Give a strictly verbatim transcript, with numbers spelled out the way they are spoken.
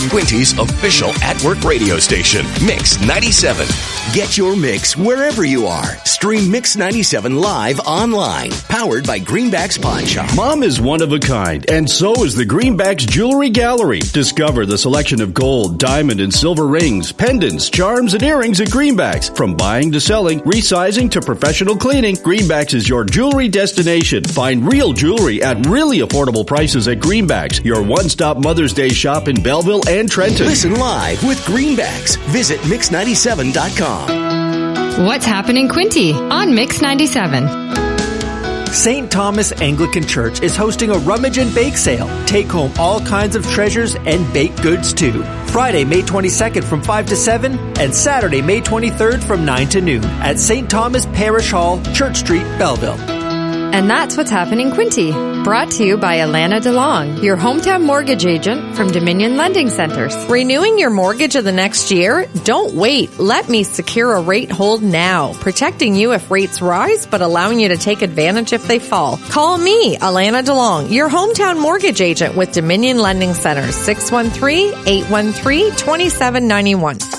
Quinty's official at-work radio station, Mix ninety-seven. Get your mix wherever you are. Stream Mix ninety-seven live online. Powered by Greenbacks Pawn Shop. Mom is one of a kind, and so is the Greenbacks Jewelry Gallery. Discover the selection of gold, diamond, and silver rings, pendants, charms, and earrings at Greenbacks. From buying to selling, resizing to professional cleaning, Greenbacks is your jewelry destination. Find real jewelry at really affordable prices at Greenbacks, your one-stop Mother's Day shop in Belleville and Trenton. Listen live with Greenbacks. Visit mix ninety-seven dot com. What's happening, Quinty, on Mix ninety-seven? Saint Thomas Anglican Church is hosting a rummage and bake sale. Take home all kinds of treasures and baked goods too. Friday, May twenty-second from five to seven and Saturday, May twenty-third from nine to noon at Saint Thomas Parish Hall, Church Street, Belleville. And that's what's happening, Quinty. Brought to you by Alana DeLong, your hometown mortgage agent from Dominion Lending Centers. Renewing your mortgage of the next year? Don't wait. Let me secure a rate hold now, protecting you if rates rise, but allowing you to take advantage if they fall. Call me, Alana DeLong, your hometown mortgage agent with Dominion Lending Centers, six one three, eight one three, two seven nine one.